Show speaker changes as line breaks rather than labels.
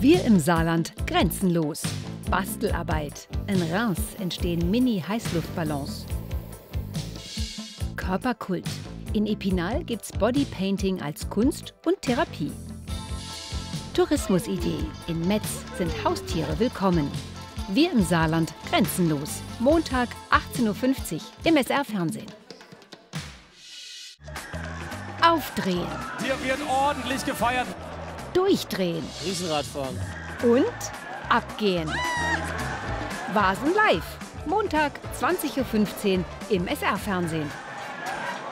Wir im Saarland grenzenlos. Bastelarbeit. In Reims entstehen Mini-Heißluftballons. Körperkult. In Epinal gibt's Bodypainting als Kunst und Therapie. Tourismusidee. In Metz sind Haustiere willkommen. Wir im Saarland grenzenlos. Montag 18:50 Uhr im SR-Fernsehen. Aufdrehen.
Hier wird ordentlich gefeiert.
Durchdrehen.
Riesenradfahren.
Und abgehen. Vasen live. Montag 20:15 Uhr im SR-Fernsehen.